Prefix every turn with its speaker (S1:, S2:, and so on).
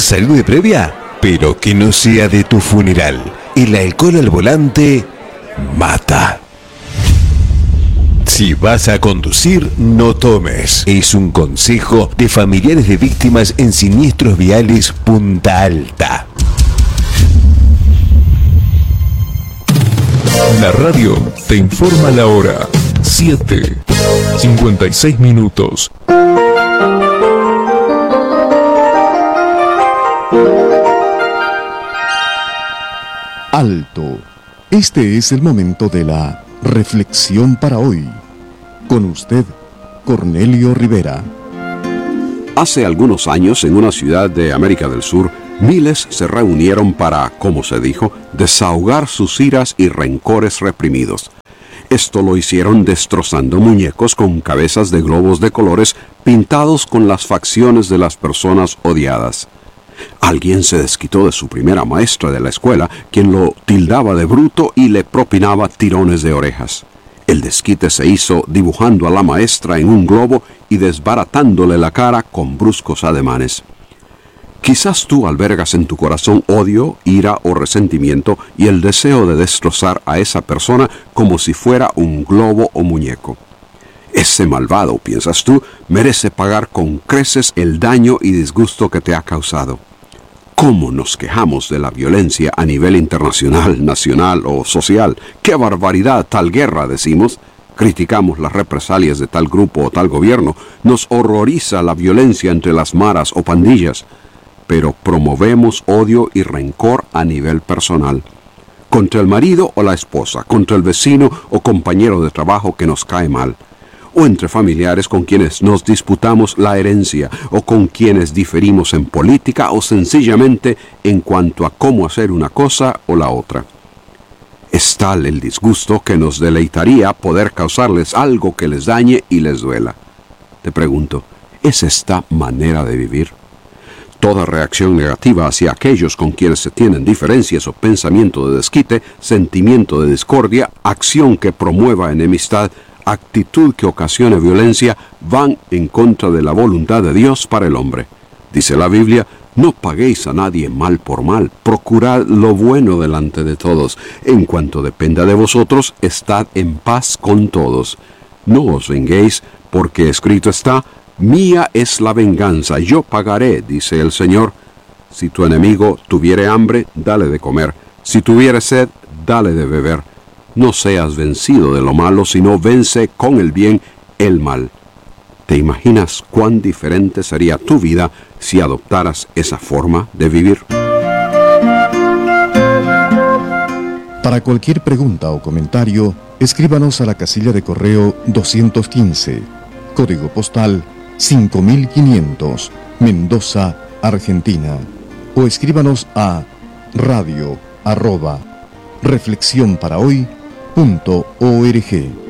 S1: salud previa, pero que no sea de tu funeral. El alcohol al volante mata. Si vas a conducir, no tomes. Es un consejo de familiares de víctimas en siniestros viales Punta Alta.
S2: La radio te informa la hora. 7:56 minutos.
S3: Alto. Este es el momento de la reflexión para hoy. Con usted, Cornelio Rivera.
S4: Hace algunos años, en una ciudad de América del Sur, miles se reunieron para, como se dijo, desahogar sus iras y rencores reprimidos. Esto lo hicieron destrozando muñecos con cabezas de globos de colores pintados con las facciones de las personas odiadas. Alguien se desquitó de su primera maestra de la escuela, quien lo tildaba de bruto y le propinaba tirones de orejas. El desquite se hizo dibujando a la maestra en un globo y desbaratándole la cara con bruscos ademanes. Quizás tú albergas en tu corazón odio, ira o resentimiento y el deseo de destrozar a esa persona como si fuera un globo o muñeco. Ese malvado, piensas tú, merece pagar con creces el daño y disgusto que te ha causado. ¿Cómo nos quejamos de la violencia a nivel internacional, nacional o social? ¡Qué barbaridad tal guerra!, decimos. Criticamos las represalias de tal grupo o tal gobierno. Nos horroriza la violencia entre las maras o pandillas. Pero promovemos odio y rencor a nivel personal. Contra el marido o la esposa, contra el vecino o compañero de trabajo que nos cae mal. O entre familiares con quienes nos disputamos la herencia, o con quienes diferimos en política, o sencillamente en cuanto a cómo hacer una cosa o la otra. Es tal el disgusto que nos deleitaría poder causarles algo que les dañe y les duela. Te pregunto, ¿es esta manera de vivir? Toda reacción negativa hacia aquellos con quienes se tienen diferencias o pensamiento de desquite, sentimiento de discordia, acción que promueva enemistad, actitud que ocasione violencia, van en contra de la voluntad de Dios para el hombre. Dice la Biblia, no paguéis a nadie mal por mal, procurad lo bueno delante de todos. En cuanto dependa de vosotros, estad en paz con todos. No os venguéis, porque escrito está, mía es la venganza, yo pagaré, dice el Señor. Si tu enemigo tuviere hambre, dale de comer. Si tuviere sed, dale de beber. No seas vencido de lo malo, sino vence con el bien el mal. ¿Te imaginas cuán diferente sería tu vida si adoptaras esa forma de vivir?
S3: Para cualquier pregunta o comentario, escríbanos a la casilla de correo 215, código postal 5500, Mendoza, Argentina. O escríbanos a radio@reflexionparahoy.org.